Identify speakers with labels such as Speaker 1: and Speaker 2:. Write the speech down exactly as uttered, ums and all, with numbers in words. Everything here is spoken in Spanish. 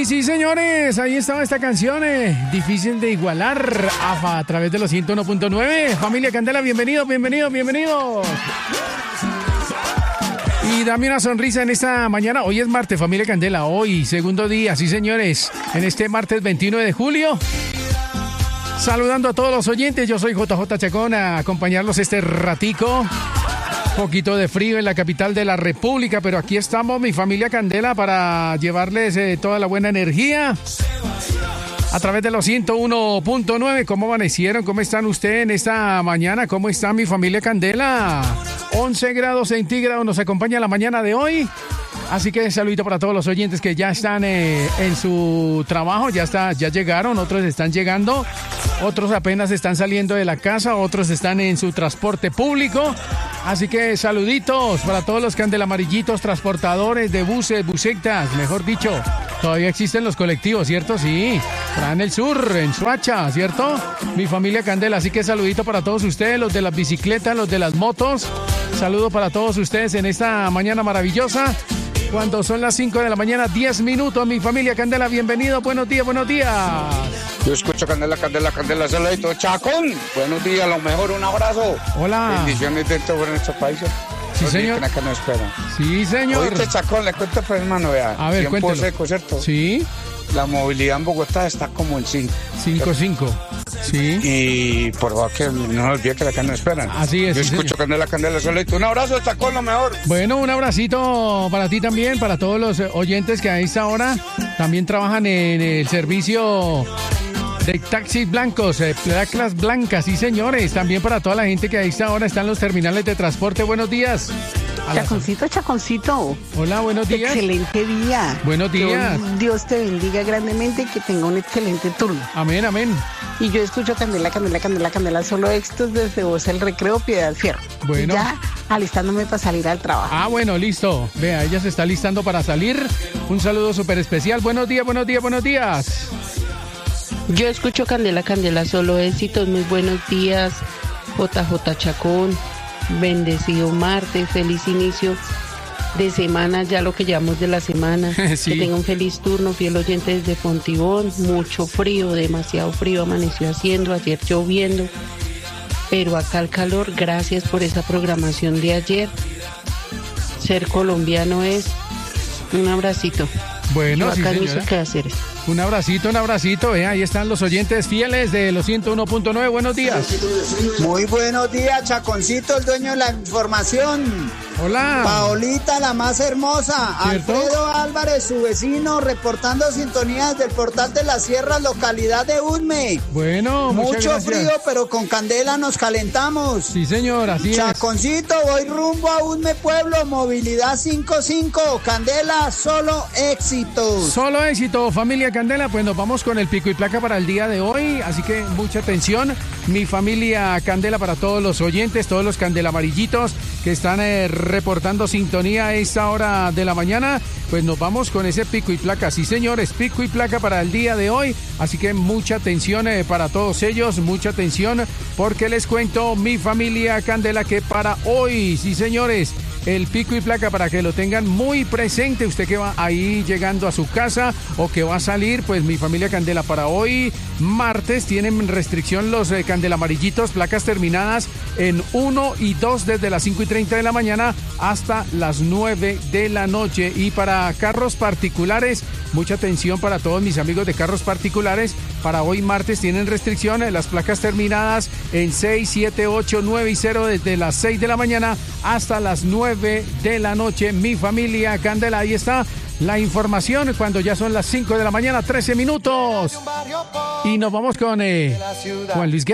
Speaker 1: sí, señores, ahí estaba esta canción, eh, difícil de igualar, AFA, a través de los ciento uno punto nueve. Familia Candela, bienvenidos, bienvenidos, bienvenidos. Y dame una sonrisa en esta mañana. Hoy es martes, familia Candela, hoy, segundo día, sí, señores, en este martes veintiuno de julio. Saludando a todos los oyentes, yo soy J J Chacón, a acompañarlos este ratico. Poquito de frío en la capital de la República, pero aquí estamos, mi familia Candela, para llevarles eh, toda la buena energía a través de los ciento uno punto nueve. ¿Cómo amanecieron? ¿Cómo están ustedes en esta mañana? ¿Cómo está mi familia Candela? once grados centígrados nos acompaña la mañana de hoy. Así que saludito para todos los oyentes que ya están eh, en su trabajo, ya está, ya llegaron, otros están llegando, otros apenas están saliendo de la casa, otros están en su transporte público. Así que saluditos para todos los candelamarillitos, transportadores de buses, busetas, mejor dicho. Todavía existen los colectivos, ¿cierto? Sí, para en el sur, en Suacha, ¿cierto? Mi familia Candela, así que saludito para todos ustedes, los de las bicicletas, los de las motos. Saludo para todos ustedes en esta mañana maravillosa. Cuando son las cinco de la mañana, diez minutos, mi familia Candela, bienvenido, buenos días, buenos días.
Speaker 2: Yo escucho Candela, Candela, Candela, saludito, Chacón, buenos días, lo mejor, un abrazo.
Speaker 1: Hola.
Speaker 2: Bendiciones de todo nuestro país.
Speaker 1: Sí,
Speaker 2: los
Speaker 1: señor.
Speaker 2: Acá no esperan.
Speaker 1: Sí, señor.
Speaker 2: Oíste, Chacón, le cuento pues, hermano, vea.
Speaker 1: A ver,
Speaker 2: tiempo
Speaker 1: cuéntelo.
Speaker 2: seco, ¿cierto?
Speaker 1: Sí.
Speaker 2: La movilidad en Bogotá está como en cinco.
Speaker 1: cinco cinco. Sí.
Speaker 2: Y por favor que no se olvide que acá no esperan.
Speaker 1: Así es.
Speaker 2: Yo
Speaker 1: sí,
Speaker 2: escucho
Speaker 1: señor.
Speaker 2: Candela, Candela, saludito. Un abrazo, Chacón, lo mejor.
Speaker 1: Bueno, un abracito para ti también, para todos los oyentes que a esta hora también trabajan en el servicio de taxis blancos, eh, placas blancas, sí señores. También para toda la gente que a esta hora está en los terminales de transporte. Buenos días. A la-
Speaker 3: Chaconcito, Chaconcito.
Speaker 1: Hola, buenos días.
Speaker 3: Excelente día.
Speaker 1: Buenos días.
Speaker 3: Dios, Dios te bendiga grandemente y que tenga un excelente turno.
Speaker 1: Amén, amén.
Speaker 3: Y yo escucho Candela, Candela, Candela, Candela, solo éxitos desde Voz el Recreo, Piedad Fierro.
Speaker 1: Bueno.
Speaker 3: Y ya alistándome para salir al trabajo.
Speaker 1: Ah, bueno, listo. Vea, ella se está listando para salir. Un saludo súper especial. Buenos días, buenos días, buenos días.
Speaker 4: Yo escucho Candela, Candela, solo éxitos, muy buenos días, J J Chacón, bendecido martes, feliz inicio de semana, ya lo que llamamos de la semana,
Speaker 1: Sí.
Speaker 4: que tenga un feliz turno, fiel oyente desde Fontibón, mucho frío, demasiado frío amaneció haciendo, ayer lloviendo, pero acá el calor, gracias por esa programación de ayer, ser colombiano es un abracito.
Speaker 1: Bueno,
Speaker 4: Yo
Speaker 1: sí,
Speaker 4: acá en mis
Speaker 1: señora.
Speaker 4: quehaceres.
Speaker 1: Un abracito, un abracito. Eh, ahí están los oyentes fieles de los ciento uno punto nueve. Buenos días.
Speaker 5: Muy buenos días, Chaconcito, el dueño de la información.
Speaker 1: Hola.
Speaker 5: Paolita, la más hermosa.
Speaker 1: ¿Cierto?
Speaker 5: Alfredo Álvarez, su vecino, reportando sintonías del portal de las Sierras, localidad de Udme.
Speaker 1: Bueno, muchas
Speaker 5: Mucho
Speaker 1: gracias.
Speaker 5: frío, pero con candela nos calentamos.
Speaker 1: Sí, señor, así es.
Speaker 5: Chaconcito, voy rumbo a Udme Pueblo, movilidad cinco cinco, Candela, solo éxitos.
Speaker 1: Solo éxito, familia Candela. Pues nos vamos con el pico y placa para el día de hoy. Así que mucha atención, mi familia Candela, para todos los oyentes, todos los candela amarillitos que están eh, reportando sintonía a esta hora de la mañana. Pues nos vamos con ese pico y placa. Sí, señores, pico y placa para el día de hoy. Así que mucha atención eh, para todos ellos, mucha atención, porque les cuento, mi familia Candela, que para hoy, sí, señores, el pico y placa para que lo tengan muy presente. Usted que va ahí llegando a su casa o que va a salir, pues mi familia Candela, para hoy martes tienen restricción los eh, candela amarillitos, placas terminadas en uno y dos desde las cinco y treinta de la mañana hasta las nueve de la noche. Y para carros particulares, mucha atención para todos mis amigos de carros particulares, para hoy martes tienen restricción en las placas terminadas en seis, siete, ocho, nueve y cero desde las seis de la mañana hasta las nueve de la noche. Mi familia Candela, ahí está la información cuando ya son las cinco de la mañana, trece minutos. Y nos vamos con eh, Juan Luis Guerra.